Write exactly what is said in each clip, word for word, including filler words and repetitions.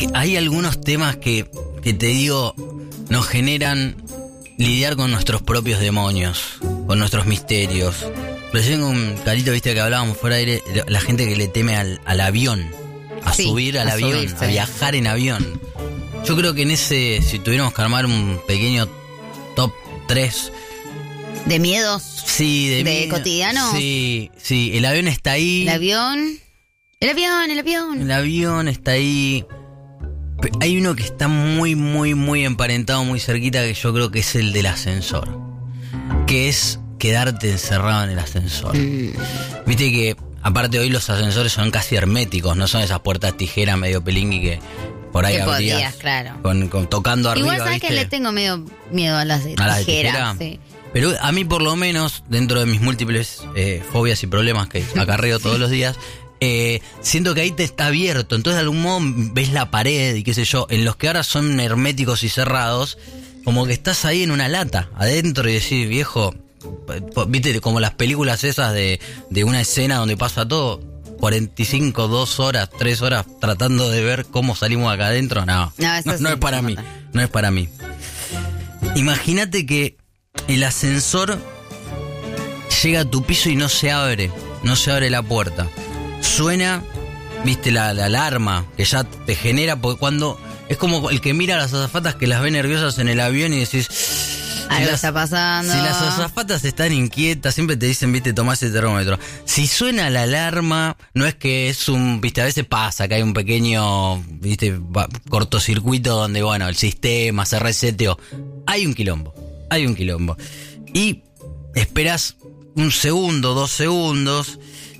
hay algunos temas que, que te digo, nos generan lidiar con nuestros propios demonios, con nuestros misterios. Recién con Carito, viste que hablábamos fuera de aire, la gente que le teme al, al avión, a sí, subir al a avión, subirse. A viajar en avión. Yo creo que en ese, si tuviéramos que armar un pequeño top tres... ¿De miedos? Sí, de, ¿De miedo, cotidianos? Sí, sí, el avión está ahí. ¿El avión? El avión, el avión. El avión está ahí. Hay uno que está muy, muy, muy emparentado, muy cerquita, que yo creo que es el del ascensor. Que es quedarte encerrado en el ascensor. Mm. Viste que, aparte hoy los ascensores son casi herméticos, no son esas puertas tijeras medio pelingui que por ahí que abrías. Podías, claro. Con, con, tocando arriba, igual sabes que le tengo medio miedo a las de ¿A las tijera? de tijera? Sí. Pero a mí por lo menos, dentro de mis múltiples eh, fobias y problemas que acarreo sí. todos los días, eh, siento que ahí te está abierto. Entonces de algún modo ves la pared y qué sé yo. En los que ahora son herméticos y cerrados, como que estás ahí en una lata, adentro, y decís, viejo, viste como las películas esas de, de una escena donde pasa todo, cuarenta y cinco, dos horas, tres horas tratando de ver cómo salimos acá adentro. No, no, no, no es para mí, no es para mí. Imagínate que el ascensor llega a tu piso y no se abre, no se abre la puerta. Suena, viste, la, la alarma que ya te genera, porque cuando es como el que mira a las azafatas que las ve nerviosas en el avión y decís, algo si está pasando. Si las azafatas están inquietas, siempre te dicen, viste, tomá ese termómetro. Si suena la alarma, no es que es un, viste, a veces pasa que hay un pequeño, viste, cortocircuito donde, bueno, el sistema se reseteó. Hay un quilombo. Hay un quilombo. Y esperas un segundo, dos segundos,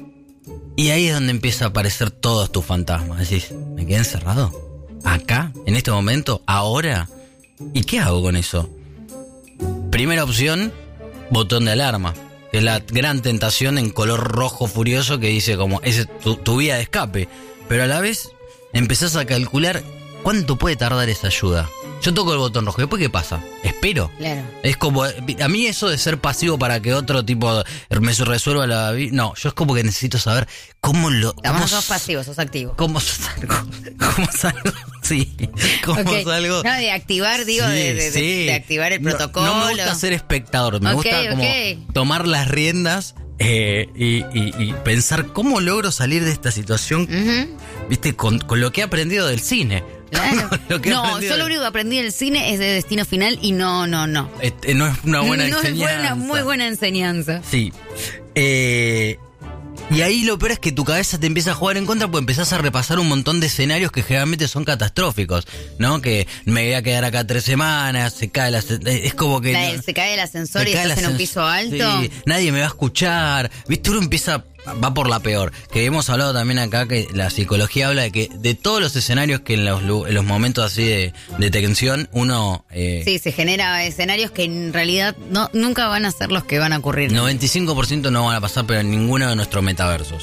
y ahí es donde empieza a aparecer todos tus fantasmas. Decís, ¿me quedé encerrado? ¿Acá? ¿En este momento? ¿Ahora? ¿Y qué hago con eso? Primera opción, botón de alarma. Es la gran tentación en color rojo furioso que dice como, esa es tu, tu vía de escape. Pero a la vez empezás a calcular cuánto puede tardar esa ayuda. Yo toco el botón rojo, ¿después qué pasa? Espero. Claro. Es como, a mí eso de ser pasivo para que otro tipo me resuelva la vida, no, yo es como que necesito saber cómo lo... Cómo sos pasivo, sos activo. ¿Cómo salgo? ¿Cómo salgo? Sí. ¿Cómo okay. salgo? No, de activar, digo, sí, de, de, sí. de activar el protocolo. No, no me gusta ser espectador, me okay, gusta como okay. tomar las riendas eh, y, y, y pensar cómo logro salir de esta situación, uh-huh. viste, con, con lo que he aprendido del cine. Claro. lo que no, yo lo único que aprendí del cine es de Destino Final y no, no, no. Este, no es una buena no enseñanza. No es una muy buena enseñanza. Sí. Eh, y ahí lo peor es que tu cabeza te empieza a jugar en contra porque empezás a repasar un montón de escenarios que generalmente son catastróficos, ¿no? Que me voy a quedar acá tres semanas, se cae la, es como que... La, no, se cae el ascensor y estás en un piso alto. Sí, nadie me va a escuchar. ¿Viste? Uno empieza... Va por la peor. Que hemos hablado también acá que la psicología habla de que de todos los escenarios que en los, en los momentos así de, de tensión uno... Eh, sí, se genera escenarios que en realidad no nunca van a ser los que van a ocurrir. noventa y cinco por ciento no van a pasar, pero en ninguno de nuestros metaversos.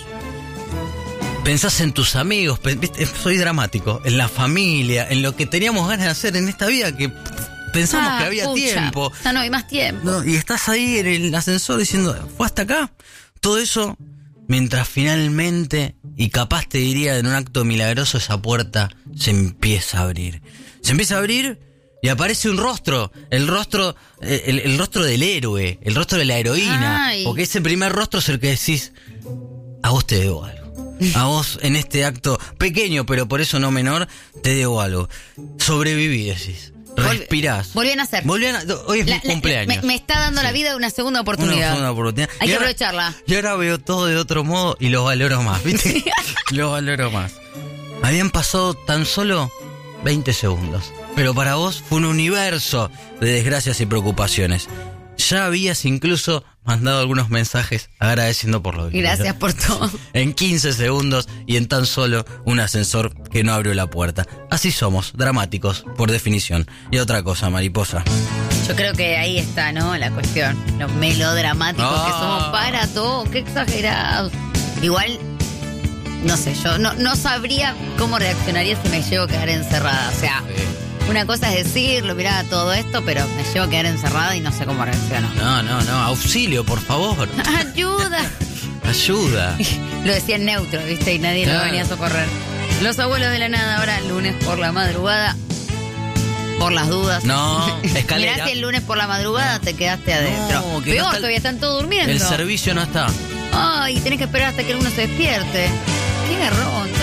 Pensás en tus amigos, ¿viste? Soy dramático, en la familia, en lo que teníamos ganas de hacer en esta vida que... Pensamos ah, que había pucha. tiempo. Ya no hay más tiempo. No, y estás ahí en el ascensor diciendo, ¿fue hasta acá? Todo eso... Mientras finalmente, y capaz te diría en un acto milagroso, esa puerta se empieza a abrir. Se empieza a abrir y aparece un rostro. El rostro, el, el rostro del héroe, el rostro de la heroína. Ay. Porque ese primer rostro es el que decís, a vos te debo algo. A vos en este acto pequeño, pero por eso no menor, te debo algo. Sobreviví, decís. Respirás. Volví a nacer. Volví a, hoy es la, mi cumpleaños. Me, me está dando sí. la vida una segunda oportunidad. Una segunda oportunidad. Hay y que ahora, aprovecharla. Y ahora veo todo de otro modo y lo valoro más, ¿viste? Sí. Lo valoro más. Habían pasado tan solo veinte segundos. Pero para vos fue un universo de desgracias y preocupaciones. Ya habías incluso mandado algunos mensajes agradeciendo por lo vivido. Gracias por todo. En quince segundos y en tan solo un ascensor que no abrió la puerta. Así somos, dramáticos, por definición. Y otra cosa, mariposa. Yo creo que ahí está, ¿no? La cuestión. Los melodramáticos oh. que somos para todo. Qué exagerados. Igual, no sé, yo no, no sabría cómo reaccionaría si me llevo a quedar encerrada. O sea... Sí. Una cosa es decirlo, mirá, todo esto, pero me llevo a quedar encerrada y no sé cómo reacciono. No, no, no, auxilio, por favor. ¡Ayuda! Ayuda. Lo decía en neutro, ¿viste? Y nadie claro. lo venía a socorrer. Los abuelos de la nada ahora lunes por la madrugada. Por las dudas. No, escalera. Mirá si el lunes por la madrugada te quedaste adentro. No, que Peor, no está el- todavía están todos durmiendo. El servicio no está. Ay, tenés que esperar hasta que uno se despierte. Qué garrón.